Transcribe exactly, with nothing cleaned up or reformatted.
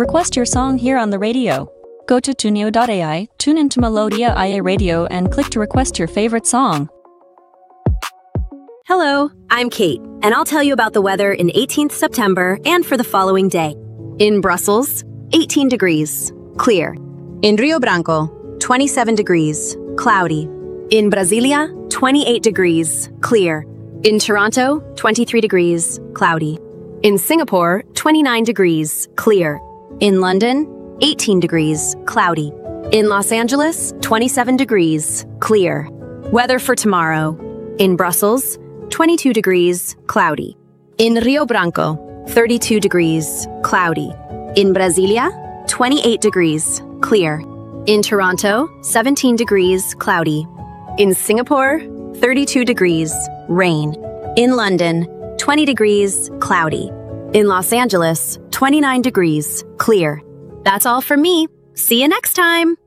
Request your song here on the radio. Go to tunio dot A I, tune into Melodia I A Radio and click to request your favorite song. Hello, I'm Kate, and I'll tell you about the weather in eighteenth September and for the following day. In Brussels, eighteen degrees, clear. In Rio Branco, twenty-seven degrees, cloudy. In Brasilia, twenty-eight degrees, clear. In Toronto, twenty-three degrees, cloudy. In Singapore, twenty-nine degrees, clear. In London, eighteen degrees, cloudy. In Los Angeles, twenty-seven degrees, clear. Weather for tomorrow. In Brussels, twenty-two degrees, cloudy. In Rio Branco, thirty-two degrees, cloudy. In Brasilia, twenty-eight degrees, clear. In Toronto, seventeen degrees, cloudy. In Singapore, thirty-two degrees, rain. In London, twenty degrees, cloudy. In Los Angeles, twenty-nine degrees, clear. That's all from me. See you next time!